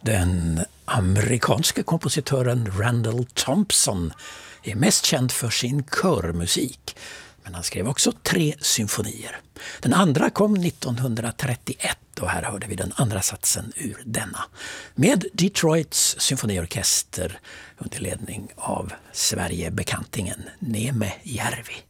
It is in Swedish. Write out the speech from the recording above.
Den amerikanske kompositören Randall Thompson är mest känd för sin körmusik, men han skrev också 3 symfonier. Den andra kom 1931 och här hörde vi den andra satsen ur denna. Med Detroits symfoniorkester under ledning av Sverigebekantingen Neme Järvi.